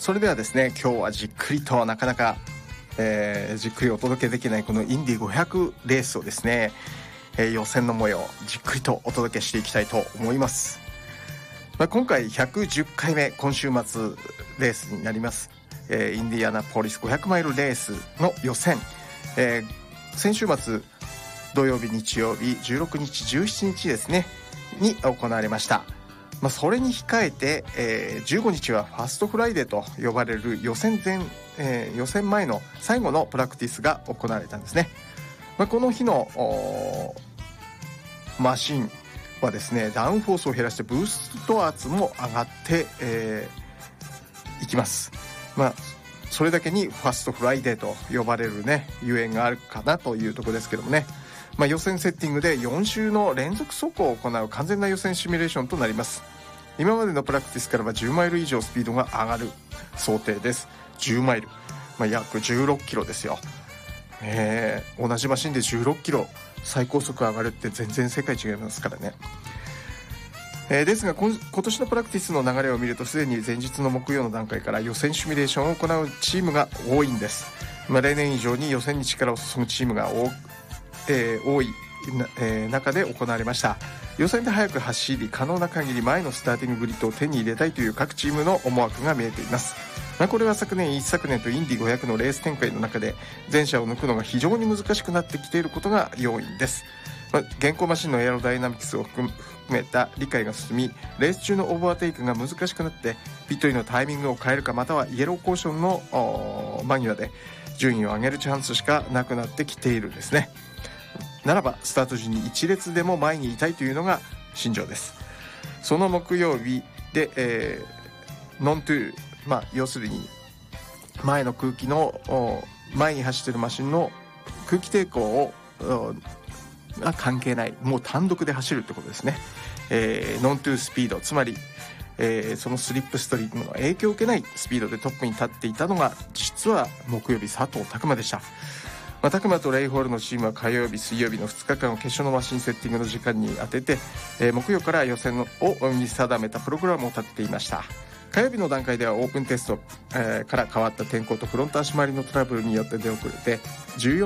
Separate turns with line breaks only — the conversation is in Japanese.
それではですね、今日はじっくりとなかなか、じっくりお届けできないこのインディ500レースをですね、予選の模様じっくりとお届けしていきたいと思います。今回110回目今週末レースになります、インディアナポリス500マイルレースの予選、先週末土曜日日曜日16日17日ですねに行われました。それに控えて、15日はファストフライデーと呼ばれる予選前の最後のプラクティスが行われたんですね。この日のマシンはですね、ダウンフォースを減らしてブースト圧も上がって、いきます。それだけにファストフライデーと呼ばれるねゆえんがあるかなというところですけどもね、予選セッティングで4週の連続走行を行う完全な予選シミュレーションとなります。今までのプラクティスからは10マイル以上スピードが上がる想定です。10マイル、約16キロですよ。同じマシンで16キロ最高速上がるって全然世界違いますからね。ですが今年のプラクティスの流れを見るとすでに前日の木曜の段階から予選シミュレーションを行うチームが多いんです。例年以上に予選に力を注ぐチームが多い中で行われました。予選で早く走り可能な限り前のスターティンググリッドを手に入れたいという各チームの思惑が見えています。これは昨年一昨年とインディ500のレース展開の中で前者を抜くのが非常に難しくなってきていることが要因です。現行マシンのエアロダイナミクスを含めた理解が進み、レース中のオーバーテイクが難しくなってピットインのタイミングを変えるか、またはイエローコーションの間際で順位を上げるチャンスしかなくなってきているんですね。ならばスタート時に一列でも前にいたいというのが心情です。その木曜日で、ノントゥー、要するに前の空気の前に走っているマシンの空気抵抗をが関係ない、もう単独で走るってことですね。ノントゥースピード、つまり、そのスリップストリームの影響を受けないスピードでトップに立っていたのが実は木曜日佐藤拓磨でした。拓磨とレイホールのチームは火曜日水曜日の2日間を決勝のマシンセッティングの時間に当てて、木曜から予選を見定めたプログラムを立てていました。火曜日の段階ではオープンテスト、から変わった天候とフロント足回りのトラブルによって出遅れて14